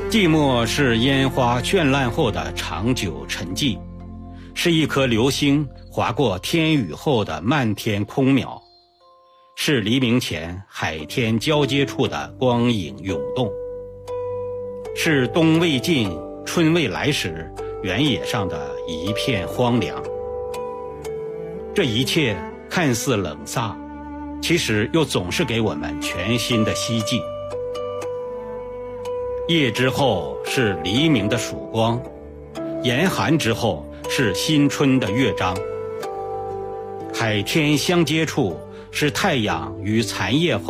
寂寞是烟花绚烂后的长久沉寂，是一颗流星划过天宇后的漫天空渺，是黎明前海天交接处的光影涌动，是冬未尽春未来时原野上的一片荒凉。这一切看似冷飒，其实又总是给我们全新的希冀。夜之后是黎明的曙光，严寒之后是新春的乐章，海天相接处是太阳与残夜后